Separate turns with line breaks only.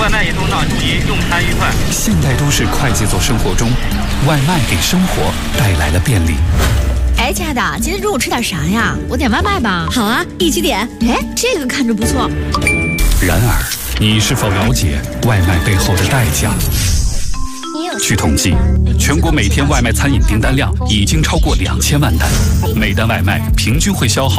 外卖也送上，祝您用餐愉快。
现代都市快节奏生活中，外卖给生活带来了便利。
哎，亲爱的，今天中午吃点啥呀？我点外卖吧。
好啊，一起点。
哎，这个看着不错。
然而，你是否了解外卖背后的代价？据统计，全国每天外卖餐饮订单量已经超过2000万单，每单外卖平均会消耗